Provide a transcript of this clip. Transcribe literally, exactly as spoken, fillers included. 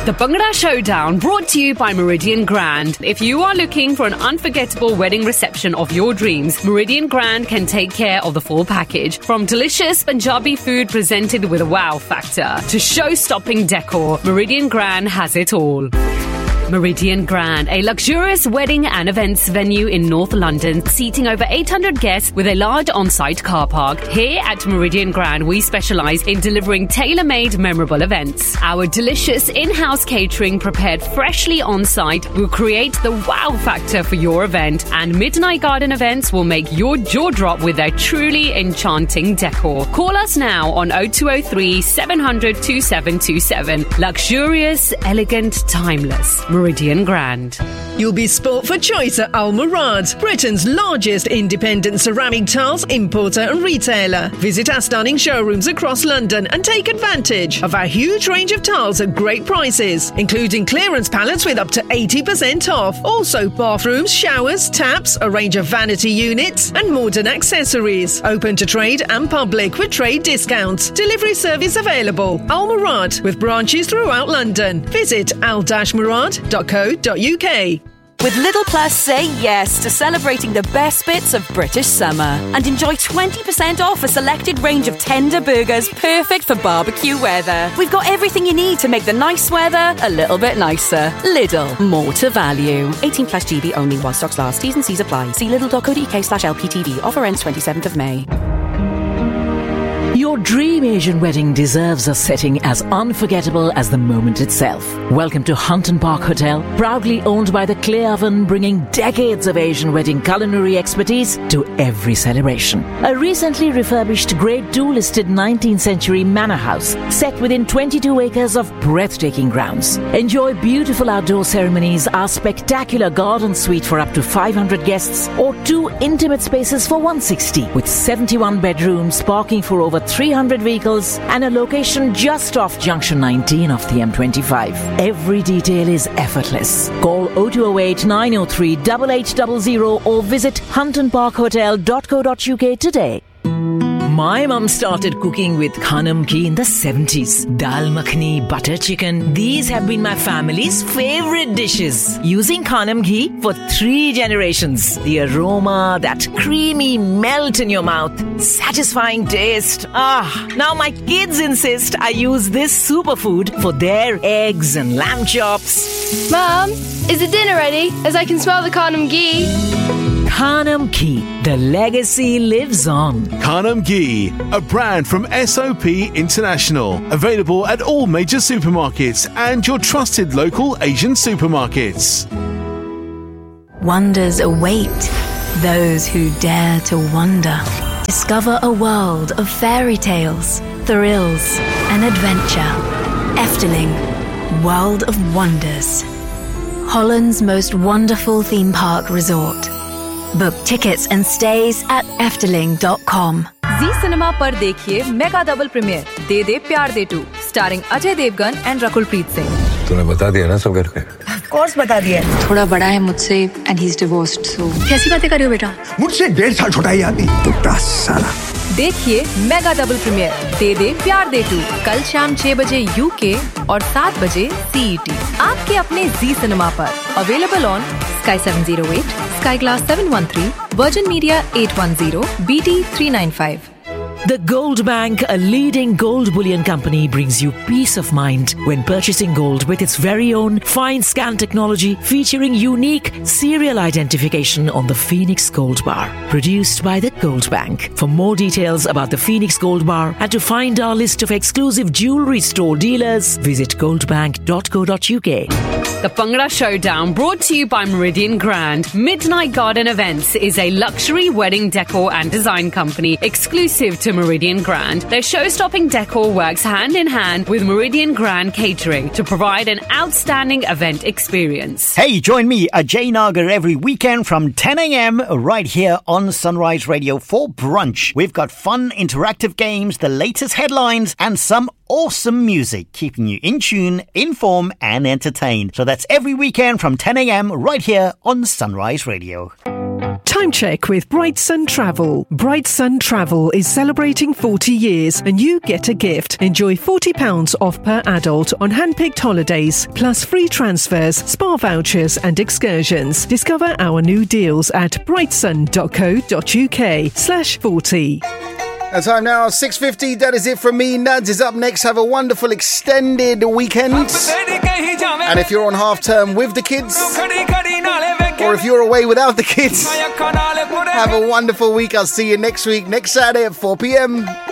The Bhangra Showdown, brought to you by Meridian Grand. If you are looking for an unforgettable wedding reception of your dreams, Meridian Grand can take care of the full package. From delicious Punjabi food presented with a wow factor to show-stopping decor, Meridian Grand has it all. Meridian Grand, a luxurious wedding and events venue in North London, seating over eight hundred guests with a large on-site car park. Here at Meridian Grand, we specialise in delivering tailor-made memorable events. Our delicious in-house catering prepared freshly on-site will create the wow factor for your event, and Midnight Garden events will make your jaw drop with their truly enchanting decor. Call us now on oh two oh three, seven hundred, twenty-seven twenty-seven. Luxurious, elegant, timeless. Meridian Grand. You'll be sport for choice at Al Murad, Britain's largest independent ceramic tiles importer and retailer. Visit our stunning showrooms across London and take advantage of our huge range of tiles at great prices, including clearance pallets with up to eighty percent off. Also bathrooms, showers, taps, a range of vanity units and modern accessories. Open to trade and public with trade discounts. Delivery service available. Al Murad, with branches throughout London. Visit al murad dot co dot uk. With Lidl Plus, say yes to celebrating the best bits of British summer and enjoy twenty percent off a selected range of tender burgers perfect for barbecue weather. We've got everything you need to make the nice weather a little bit nicer. Lidl, more to value. eighteen plus G B only while stocks last. T's and C's apply. See lidl dot co dot uk slash L P T V. Offer ends twenty-seventh of May. Your dream Asian wedding deserves a setting as unforgettable as the moment itself. Welcome to Hunton Park Hotel, proudly owned by the Clay Oven, bringing decades of Asian wedding culinary expertise to every celebration. A recently refurbished Grade two listed nineteenth century manor house set within twenty-two acres of breathtaking grounds. Enjoy beautiful outdoor ceremonies, our spectacular garden suite for up to five hundred guests, or two intimate spaces for one hundred sixty, with seventy-one bedrooms, parking for over three hundred vehicles, and a location just off Junction nineteen of the M twenty-five. Every detail is effortless. Call oh two oh eight, nine oh three, eight eight zero zero or visit hunton park hotel dot co dot uk today. My mum started cooking with Khanam ghee in the seventies. Dal makhani, butter chicken, these have been my family's favorite dishes. Using Khanam ghee for three generations. The aroma, that creamy melt in your mouth, satisfying taste. Ah, now my kids insist I use this superfood for their eggs and lamb chops. Mom, is the dinner ready? As I can smell the Khanam ghee. Khanam ghee, the legacy lives on. Khanam ghee, a brand from S O P International. Available at all major supermarkets and your trusted local Asian supermarkets. Wonders await those who dare to wonder. Discover a world of fairy tales, thrills, and adventure. Efteling, World of Wonders. Holland's most wonderful theme park resort. Book tickets and stays at efteling dot com. Ji cinema पर देखिए mega double premiere दे दे प्यार दे to starring Ajay Devgan and Rakul Preet Singh. तूने बता दिया ना सब घर पे? ऑफ कोर्स बता दिया। थोड़ा बड़ा है मुझसे एंड ही इज डिवोर्स्ड सो। कैसी बातें कर रही हो बेटा? मुझसे डेढ़ साल छोटा ही आदमी। टुकड़ा साला। देखिए मेगा डबल प्रीमियर दे दे प्यार दे टू कल शाम छह बजे यूके और सात बजे सीईटी आपके अपने जी सिनेमा पर। Available on Sky seven oh eight, Sky Glass seven one three, Virgin Media eight one zero, B T three nine five. The Gold Bank, a leading gold bullion company, brings you peace of mind when purchasing gold with its very own fine scan technology featuring unique serial identification on the Phoenix Gold Bar. Produced by the Gold Bank. For more details about the Phoenix Gold Bar and to find our list of exclusive jewellery store dealers, visit gold bank dot co dot uk. The Bhangra Showdown, brought to you by Meridian Grand. Midnight Garden Events is a luxury wedding decor and design company exclusive to Meridian Grand. Their show-stopping decor works hand in hand with Meridian Grand Catering to provide an outstanding event experience. Hey, join me, Ajay Nagar, every weekend from ten a.m. right here on Sunrise Radio for brunch. We've got fun, interactive games, the latest headlines, and some awesome music, keeping you in tune, informed, and entertained. So that's every weekend from ten a.m. right here on Sunrise Radio. Time check with Bright Sun Travel. Bright Sun Travel is celebrating forty years and you get a gift. Enjoy forty pounds off per adult on hand-picked holidays, plus free transfers, spa vouchers and excursions. Discover our new deals at brightsun.co.uk slash 40. The time now, six fifty. That is it from me. Nads is up next. Have a wonderful extended weekend. And if you're on half term with the kids, or if you're away without the kids, have a wonderful week. I'll see you next week, next Saturday at four p.m.